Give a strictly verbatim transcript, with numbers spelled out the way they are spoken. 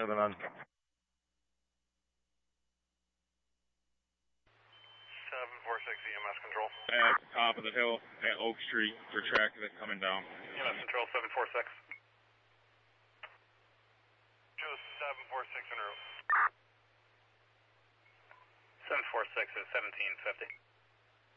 Moving on. seven four six E M S control. At the top of the hill at Oak Street for traffic that's coming down. E M S control seven four six. Joe seven four six en route. seven four six is seventeen fifty.